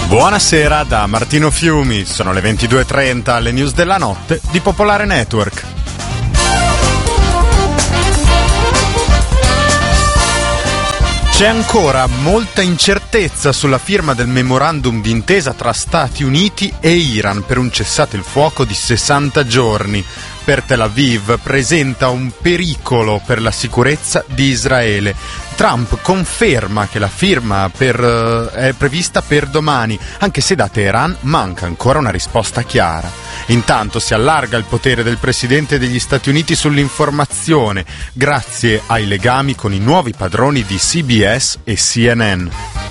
Buonasera da Martino Fiumi, sono le 22:30 alle news della notte di Popolare Network. C'è ancora molta incertezza sulla firma del memorandum d'intesa tra Stati Uniti e Iran per un cessate il fuoco di 60 giorni. Per Tel Aviv presenta un pericolo per la sicurezza di Israele. Trump conferma che la firma è prevista per domani, anche se da Teheran manca ancora una risposta chiara. Intanto si allarga il potere del presidente degli Stati Uniti sull'informazione, grazie ai legami con i nuovi padroni di CBS e CNN.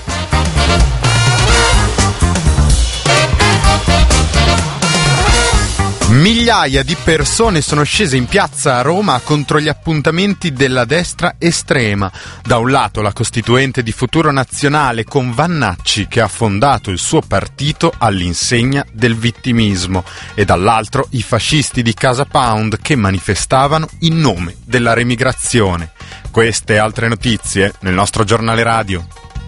Migliaia di persone sono scese in piazza a Roma contro gli appuntamenti della destra estrema. Da un lato la costituente di Futuro Nazionale con Vannacci, che ha fondato il suo partito all'insegna del vittimismo, e dall'altro i fascisti di Casa Pound che manifestavano in nome della remigrazione. Queste e altre notizie nel nostro giornale radio.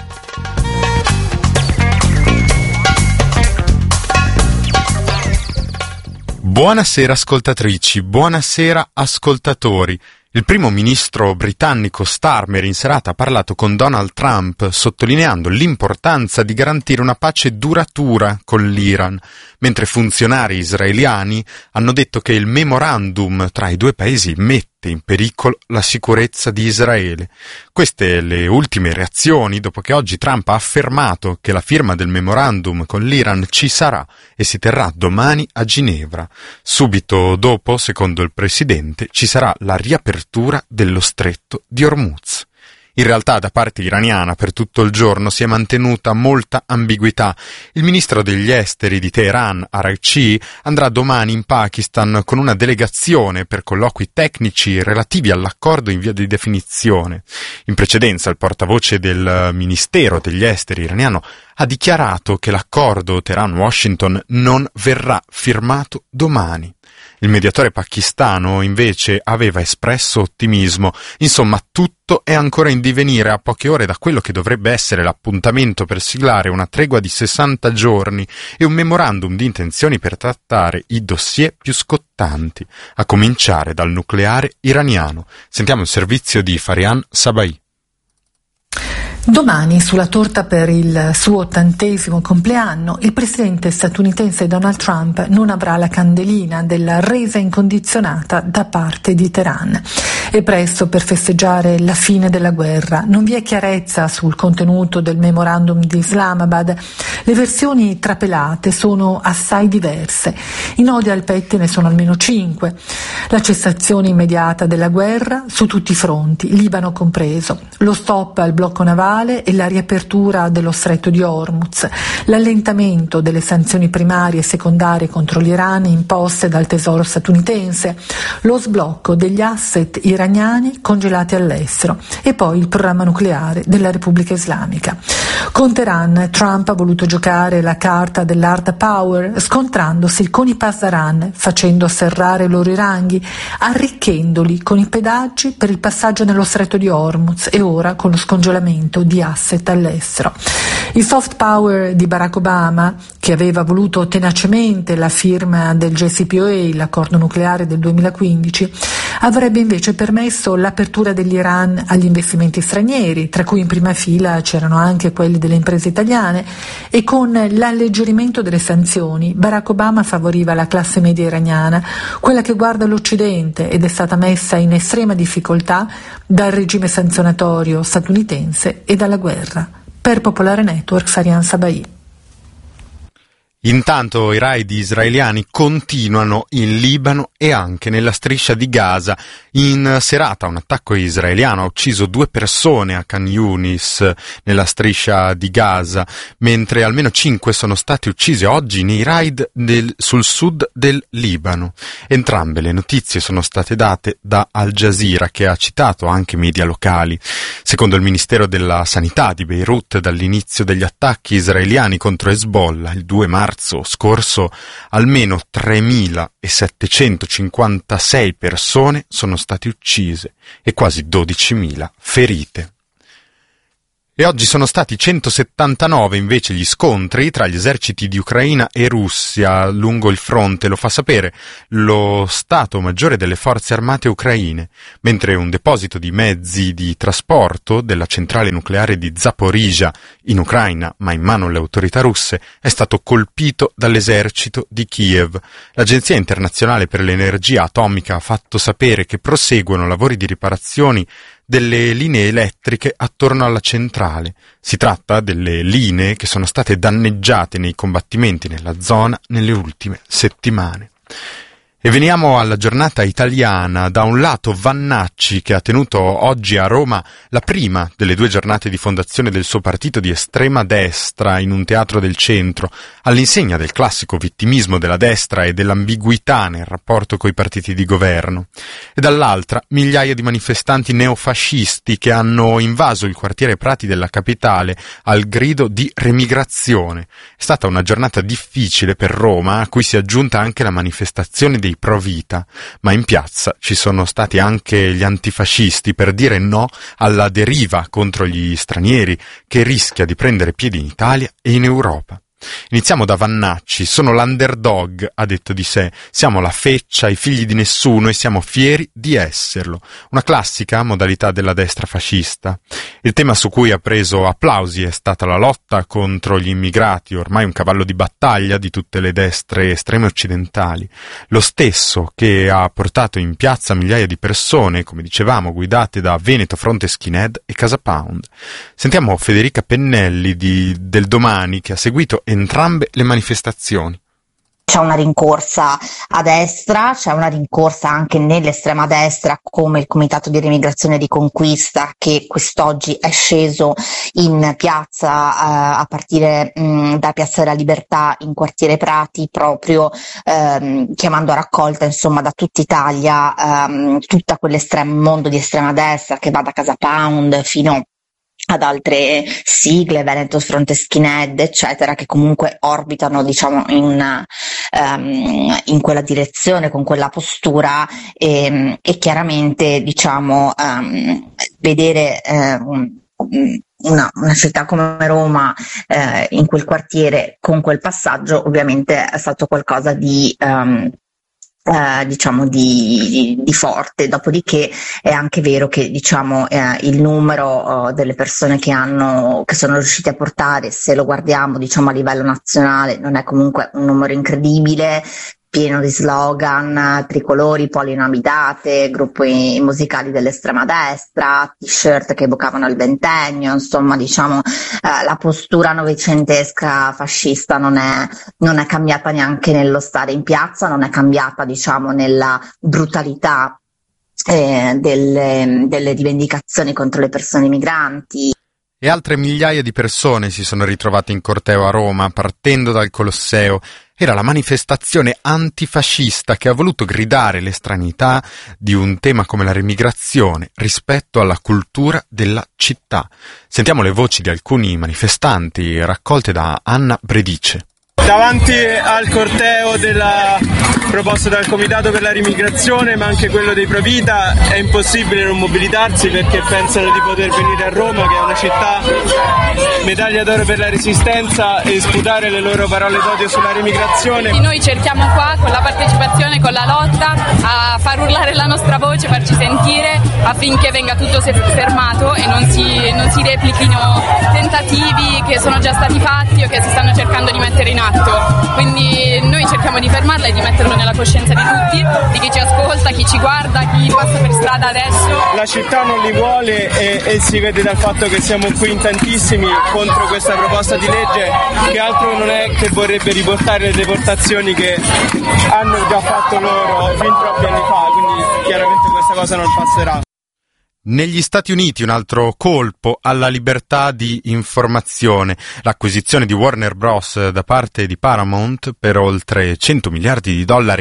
Buonasera ascoltatrici, buonasera ascoltatori. Il primo ministro britannico Starmer in serata ha parlato con Donald Trump, sottolineando l'importanza di garantire una pace duratura con l'Iran, mentre funzionari israeliani hanno detto che il memorandum tra i due paesi mette in pericolo la sicurezza di Israele. Queste le ultime reazioni dopo che oggi Trump ha affermato che la firma del memorandum con l'Iran ci sarà e si terrà domani a Ginevra. Subito dopo, secondo il presidente, ci sarà la riapertura dello stretto di Hormuz. In realtà da parte iraniana per tutto il giorno si è mantenuta molta ambiguità. Il ministro degli esteri di Teheran, Araghchi, andrà domani in Pakistan con una delegazione per colloqui tecnici relativi all'accordo in via di definizione. In precedenza il portavoce del Ministero degli Esteri iraniano ha dichiarato che l'accordo Teheran-Washington non verrà firmato domani. Il mediatore pakistano invece aveva espresso ottimismo. Insomma, tutto è ancora in divenire a poche ore da quello che dovrebbe essere l'appuntamento per siglare una tregua di 60 giorni e un memorandum di intenzioni per trattare i dossier più scottanti, a cominciare dal nucleare iraniano. Sentiamo il servizio di Farian Sabai. Domani, sulla torta per il suo 80° compleanno, il presidente statunitense Donald Trump non avrà la candelina della resa incondizionata da parte di Teheran. È presto per festeggiare la fine della guerra. Non vi è chiarezza sul contenuto del memorandum di Islamabad. Le versioni trapelate sono assai diverse. I nodi al pettine sono almeno 5. La cessazione immediata della guerra su tutti i fronti, Libano compreso. Lo stop al blocco navale e la riapertura dello stretto di Hormuz, l'allentamento delle sanzioni primarie e secondarie contro l'Iran imposte dal tesoro statunitense, lo sblocco degli asset iraniani congelati all'estero e poi il programma nucleare della Repubblica Islamica. Con Teheran, Trump ha voluto giocare la carta dell'hard power, scontrandosi con i Pasdaran, facendo serrare i loro ranghi, arricchendoli con i pedaggi per il passaggio nello stretto di Hormuz e ora con lo scongelamento di asset all'estero. Il soft power di Barack Obama, che aveva voluto tenacemente la firma del JCPOA, l'accordo nucleare del 2015, avrebbe invece permesso l'apertura dell'Iran agli investimenti stranieri, tra cui in prima fila c'erano anche quelli delle imprese italiane, e con l'alleggerimento delle sanzioni Barack Obama favoriva la classe media iraniana, quella che guarda l'Occidente ed è stata messa in estrema difficoltà dal regime sanzionatorio statunitense e dalla guerra. Per Popolare Network, Farian Sabai. Intanto i raid israeliani continuano in Libano e anche nella striscia di Gaza. In serata un attacco israeliano ha ucciso 2 persone a Khan Yunis, nella striscia di Gaza, mentre almeno 5 sono stati uccisi oggi nei raid sul sud del Libano. Entrambe le notizie sono state date da Al Jazeera, che ha citato anche media locali. Secondo il Ministero della Sanità di Beirut, dall'inizio degli attacchi israeliani contro Hezbollah il 2 marzo scorso, almeno 3.756 persone sono state uccise e quasi 12.000 ferite. E oggi sono stati 179 invece gli scontri tra gli eserciti di Ucraina e Russia lungo il fronte, lo fa sapere lo Stato Maggiore delle Forze Armate ucraine, mentre un deposito di mezzi di trasporto della centrale nucleare di Zaporizhzhia in Ucraina, ma in mano alle autorità russe, è stato colpito dall'esercito di Kiev. L'Agenzia Internazionale per l'Energia Atomica ha fatto sapere che proseguono lavori di riparazioni delle linee elettriche attorno alla centrale. Si tratta delle linee che sono state danneggiate nei combattimenti nella zona nelle ultime settimane. E veniamo alla giornata italiana. Da un lato Vannacci, che ha tenuto oggi a Roma la prima delle 2 giornate di fondazione del suo partito di estrema destra in un teatro del centro, all'insegna del classico vittimismo della destra e dell'ambiguità nel rapporto coi partiti di governo. E dall'altra migliaia di manifestanti neofascisti che hanno invaso il quartiere Prati della capitale al grido di remigrazione. È stata una giornata difficile per Roma, a cui si è aggiunta anche la manifestazione dei Pro Vita, ma in piazza ci sono stati anche gli antifascisti per dire no alla deriva contro gli stranieri che rischia di prendere piede in Italia e in Europa. Iniziamo da Vannacci. Sono l'underdog, ha detto di sé, siamo la feccia, i figli di nessuno e siamo fieri di esserlo. Una classica modalità della destra fascista. Il tema su cui ha preso applausi è stata la lotta contro gli immigrati, ormai un cavallo di battaglia di tutte le destre estreme occidentali. Lo stesso che ha portato in piazza migliaia di persone, come dicevamo, guidate da Veneto Fronte Skinhead e Casa Pound. Sentiamo Federica Pennelli del Domani, che ha seguito entrambe le manifestazioni. C'è una rincorsa a destra, c'è una rincorsa anche nell'estrema destra, come il Comitato di Remigrazione di Conquista, che quest'oggi è sceso in piazza a partire da Piazza della Libertà in quartiere Prati, proprio chiamando a raccolta insomma da tutta Italia tutta quell'estremo mondo di estrema destra che va da Casa Pound fino ad altre sigle, Veneto Fronte Skinhead, eccetera, che comunque orbitano, diciamo, in quella direzione, con quella postura, e chiaramente, diciamo, vedere una città come Roma in quel quartiere con quel passaggio ovviamente è stato qualcosa di diciamo di forte. Dopodiché è anche vero che, diciamo, il numero delle persone che sono riusciti a portare, se lo guardiamo, diciamo, a livello nazionale, non è comunque un numero incredibile, pieno di slogan, tricolori, polinamidate, gruppi musicali dell'estrema destra, t-shirt che evocavano il ventennio, insomma, diciamo, la postura novecentesca fascista non è cambiata neanche nello stare in piazza, non è cambiata, diciamo, nella brutalità delle rivendicazioni contro le persone migranti. E altre migliaia di persone si sono ritrovate in corteo a Roma, partendo dal Colosseo. Era la manifestazione antifascista che ha voluto gridare l'estraneità di un tema come la remigrazione rispetto alla cultura della città. Sentiamo le voci di alcuni manifestanti raccolte da Anna Bredice. Davanti al corteo della proposta dal Comitato per la Rimigrazione, ma anche quello dei Pro Vita, è impossibile non mobilitarsi perché pensano di poter venire a Roma, che è una città medaglia d'oro per la resistenza, e sputare le loro parole d'odio sulla rimigrazione. Noi cerchiamo qua, con la partecipazione, con la lotta, a far urlare la nostra voce, farci sentire, affinché venga tutto fermato e non si replichino tentativi che sono già stati fatti o che si stanno cercando di mettere in atto. Quindi noi cerchiamo di fermarla e di metterlo nella coscienza di tutti, di chi ci ascolta, chi ci guarda, chi passa per strada adesso. La città non li vuole e si vede dal fatto che siamo qui in tantissimi contro questa proposta di legge, che altro non è che vorrebbe riportare le deportazioni che hanno già fatto loro fin troppi anni fa, quindi chiaramente questa cosa non passerà. Negli Stati Uniti un altro colpo alla libertà di informazione, l'acquisizione di Warner Bros. Da parte di Paramount per oltre $100 miliardi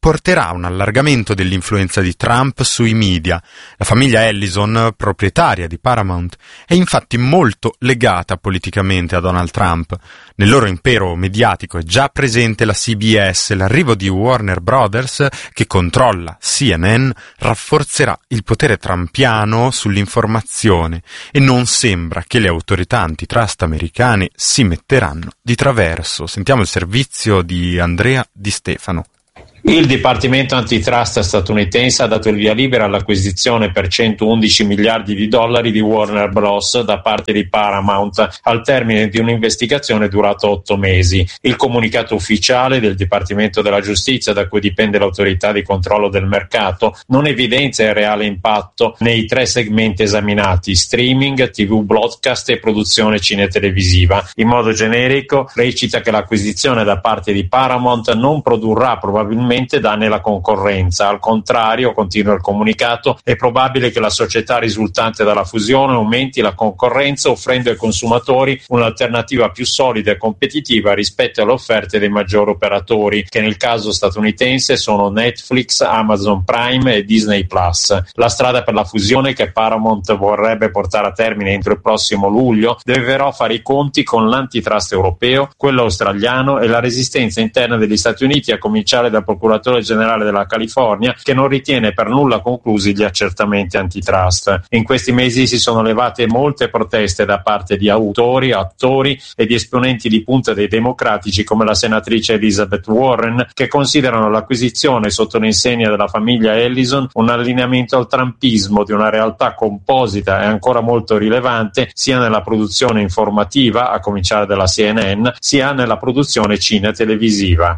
porterà a un allargamento dell'influenza di Trump sui media. La famiglia Ellison, proprietaria di Paramount, è infatti molto legata politicamente a Donald Trump. Nel loro impero mediatico è già presente la CBS. L'arrivo di Warner Brothers, che controlla CNN, rafforzerà il potere trumpiano sull'informazione e non sembra che le autorità antitrust americane si metteranno di traverso. Sentiamo il servizio di Andrea Di Stefano. Il Dipartimento Antitrust statunitense ha dato il via libera all'acquisizione per $111 miliardi di Warner Bros. Da parte di Paramount al termine di un'investigazione durata 8 mesi. Il comunicato ufficiale del Dipartimento della Giustizia, da cui dipende l'autorità di controllo del mercato, non evidenzia il reale impatto nei 3 segmenti esaminati: streaming, TV broadcast e produzione cinetelevisiva. In modo generico recita che l'acquisizione da parte di Paramount non produrrà probabilmente danni alla concorrenza. Al contrario, continua il comunicato, è probabile che la società risultante dalla fusione aumenti la concorrenza, offrendo ai consumatori un'alternativa più solida e competitiva rispetto alle offerte dei maggiori operatori, che nel caso statunitense sono Netflix, Amazon Prime e Disney Plus. La strada per la fusione, che Paramount vorrebbe portare a termine entro il prossimo luglio, deve però fare i conti con l'antitrust europeo, quello australiano e la resistenza interna degli Stati Uniti, a cominciare dal procuratore generale della California, che non ritiene per nulla conclusi gli accertamenti antitrust. In questi mesi si sono levate molte proteste da parte di autori, attori e di esponenti di punta dei democratici, come la senatrice Elizabeth Warren, che considerano l'acquisizione sotto l'insegna della famiglia Ellison un allineamento al trumpismo di una realtà composita e ancora molto rilevante sia nella produzione informativa, a cominciare dalla CNN, sia nella produzione cinetelevisiva.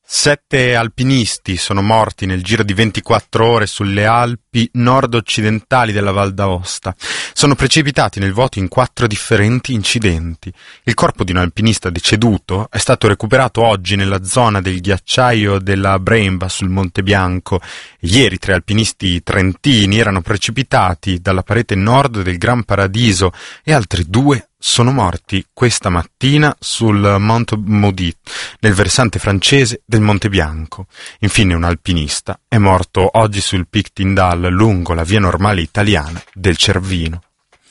7 alpinisti sono morti nel giro di 24 ore sulle Alpi nord-occidentali della Val d'Aosta. Sono precipitati nel vuoto in 4 differenti incidenti. Il corpo di un alpinista deceduto è stato recuperato oggi nella zona del ghiacciaio della Bremba sul Monte Bianco. Ieri 3 alpinisti trentini erano precipitati dalla parete nord del Gran Paradiso e altri 2 sono morti questa mattina sul Mont Maudit, nel versante francese del Monte Bianco. Infine un alpinista è morto oggi sul Pic Tindal, lungo la via normale italiana del Cervino.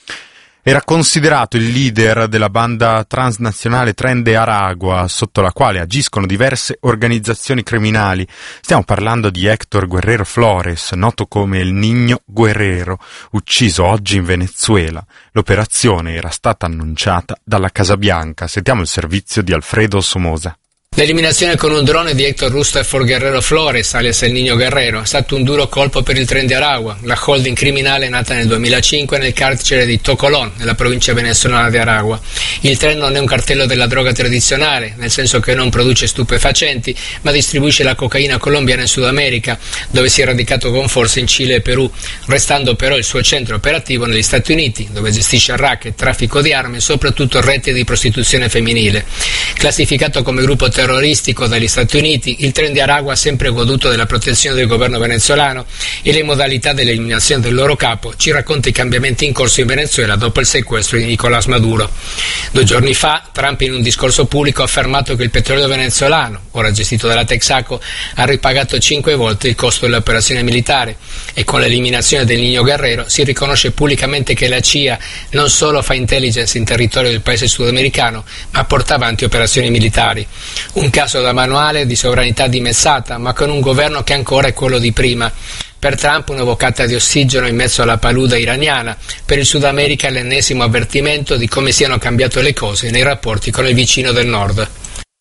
Era considerato il leader della banda transnazionale Tren de Aragua, sotto la quale agiscono diverse organizzazioni criminali. Stiamo parlando di Héctor Guerrero Flores, noto come El Niño Guerrero, ucciso oggi in Venezuela. L'operazione era stata annunciata dalla Casa Bianca. Sentiamo il servizio di Alfredo Somoza. L'eliminazione con un drone di Héctor Rustherford Guerrero Flores, alias El Niño Guerrero, è stato un duro colpo per il Tren de Aragua, la holding criminale nata nel 2005 nel carcere di Tocolón, nella provincia venezuelana di Aragua. Il tren non è un cartello della droga tradizionale, nel senso che non produce stupefacenti, ma distribuisce la cocaina colombiana in Sud America, dove si è radicato con forza in Cile e Perù, restando però il suo centro operativo negli Stati Uniti, dove gestisce racket, traffico di armi e soprattutto reti di prostituzione femminile. Classificato come gruppo terroristico dagli Stati Uniti, il Tren de Aragua ha sempre goduto della protezione del governo venezuelano e le modalità dell'eliminazione del loro capo ci racconta i cambiamenti in corso in Venezuela dopo il sequestro di Nicolás Maduro. 2 giorni fa Trump, in un discorso pubblico, ha affermato che il petrolio venezuelano, ora gestito dalla Texaco, ha ripagato 5 volte il costo dell'operazione militare, e con l'eliminazione del Niño Guerrero si riconosce pubblicamente che la CIA non solo fa intelligence in territorio del paese sudamericano, ma porta avanti operazioni militari. Un caso da manuale di sovranità dimezzata, ma con un governo che ancora è quello di prima. Per Trump una boccata di ossigeno in mezzo alla palude iraniana, per il Sud America l'ennesimo avvertimento di come siano cambiate le cose nei rapporti con il vicino del nord.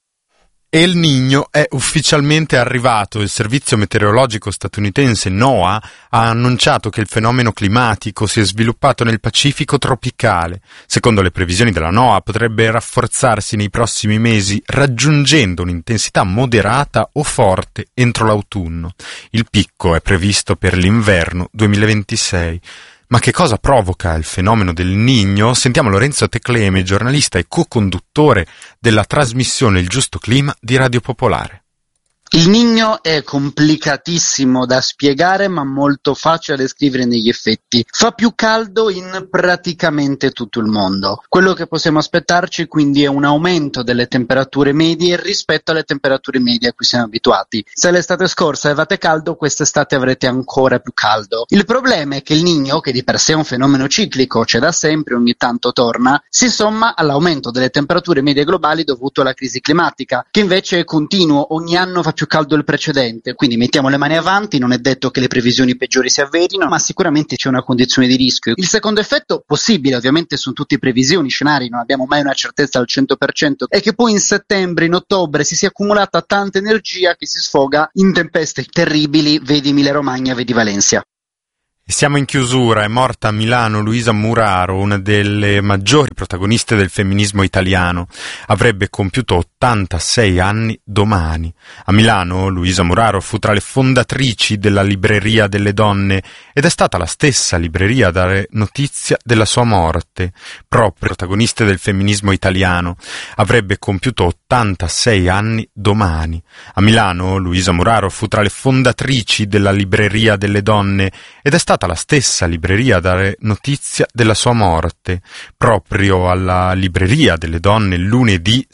El Niño è ufficialmente arrivato. Il servizio meteorologico statunitense NOAA ha annunciato che il fenomeno climatico si è sviluppato nel Pacifico tropicale. Secondo le previsioni della NOAA potrebbe rafforzarsi nei prossimi mesi, raggiungendo un'intensità moderata o forte entro l'autunno. Il picco è previsto per l'inverno 2026. Ma che cosa provoca il fenomeno del Niño? Sentiamo Lorenzo Tecleme, giornalista e co-conduttore della trasmissione Il Giusto Clima di Radio Popolare. Il Niño è complicatissimo da spiegare ma molto facile da descrivere negli effetti. Fa più caldo in praticamente tutto il mondo. Quello che possiamo aspettarci quindi è un aumento delle temperature medie rispetto alle temperature medie a cui siamo abituati. Se l'estate scorsa avevate caldo, quest'estate avrete ancora più caldo. Il problema è che il Niño, che di per sé è un fenomeno ciclico, c'è da sempre, ogni tanto torna, si somma all'aumento delle temperature medie globali dovuto alla crisi climatica, che invece è continuo, ogni anno fa più caldo del precedente, quindi mettiamo le mani avanti, non è detto che le previsioni peggiori si avverino, ma sicuramente c'è una condizione di rischio. Il secondo effetto, possibile, ovviamente sono tutte previsioni, scenari, non abbiamo mai una certezza al 100%, è che poi in settembre, in ottobre si sia accumulata tanta energia che si sfoga in tempeste terribili, vedi Emilia Romagna, vedi Valencia. Siamo in chiusura, è morta a Milano Luisa Muraro, una delle maggiori protagoniste del femminismo italiano. Avrebbe compiuto 86 anni domani. A Milano Luisa Muraro fu tra le fondatrici della Libreria delle Donne ed è stata la stessa libreria a dare notizia della sua morte. Proprio protagoniste del femminismo italiano. Avrebbe compiuto 86 anni domani. A Milano Luisa Muraro fu tra le fondatrici della Libreria delle Donne ed è stata la stessa libreria a dare notizia della sua morte. Proprio alla Libreria delle Donne lunedì